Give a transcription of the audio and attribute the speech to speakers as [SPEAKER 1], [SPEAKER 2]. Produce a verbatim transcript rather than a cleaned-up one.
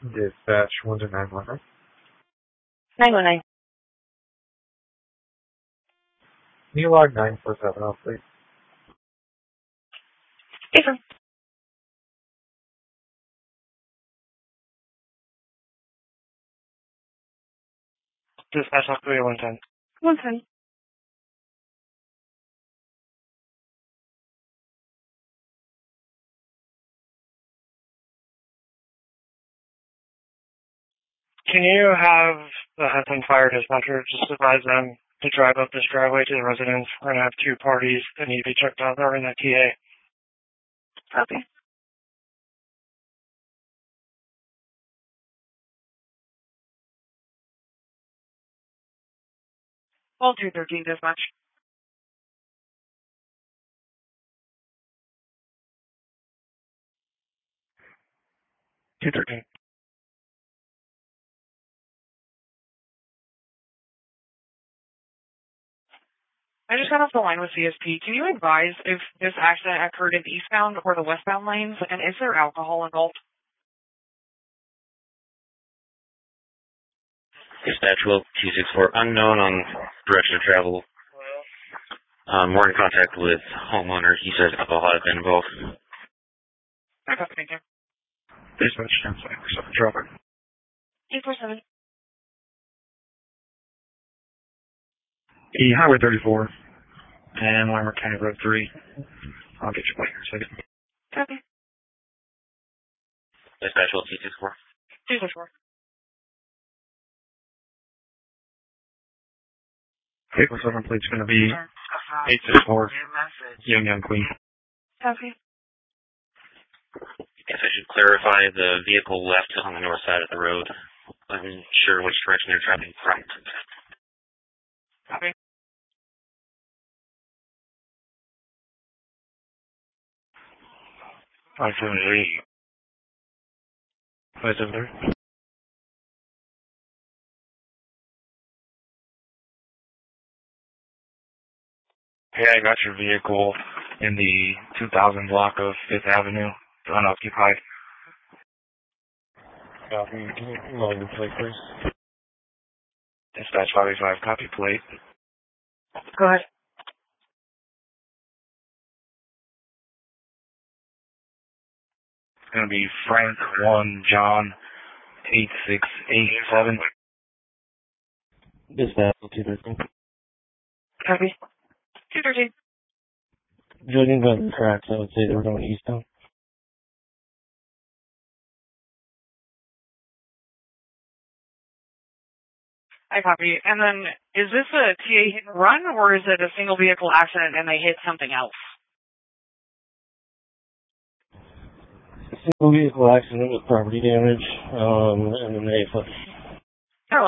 [SPEAKER 1] Dispatch one to nine one nine.
[SPEAKER 2] nine one nine.
[SPEAKER 1] Can you log nine four seven off, please?
[SPEAKER 2] Yes, sir.
[SPEAKER 3] Dispatch off three one ten.
[SPEAKER 2] one ten.
[SPEAKER 3] Can you have the Hudson Fire Dispatcher just advise them to drive up this driveway to the residence? We're going to have two parties that need to be checked out that are in the T A.
[SPEAKER 2] Copy. All two thirteen dispatch.
[SPEAKER 3] two thirteen.
[SPEAKER 2] I just got off the line with C S P. Can you advise if this accident occurred in the eastbound or the westbound lanes, and is there alcohol involved?
[SPEAKER 4] Dispatch will two six four unknown on direction of travel. Um, we're in contact with homeowner. He says alcohol has been involved.
[SPEAKER 2] Okay, thank you.
[SPEAKER 3] Dispatch ten five for seven traffic.
[SPEAKER 2] eight four seven.
[SPEAKER 3] E Highway thirty-four and Larimer County Road three. I'll get you back in a second.
[SPEAKER 2] Copy.
[SPEAKER 4] Dispatch will two six four.
[SPEAKER 2] two six four.
[SPEAKER 3] eight four seven plate's going to be eight six four. Young Young Queen.
[SPEAKER 2] Copy.
[SPEAKER 4] Guess I should clarify the vehicle left on the north side of the road. I'm sure which direction they're traveling from.
[SPEAKER 2] Copy.
[SPEAKER 3] five seven three. five seven three. Hey, I got your vehicle in the two thousand block of fifth Avenue, unoccupied. Copy. Load the plate, please. Dispatch five eight five, copy plate.
[SPEAKER 2] Go ahead.
[SPEAKER 3] It's going to be Frank one John eight six eight seven.
[SPEAKER 4] Dispatch two thirteen.
[SPEAKER 2] Copy. two thirteen.
[SPEAKER 4] Judging by the tracks, I would say they were going eastbound.
[SPEAKER 2] I copy. And then, is this a T A hit and run, or is it a single vehicle accident and they hit something else?
[SPEAKER 4] Single vehicle accident with property damage, um, and then they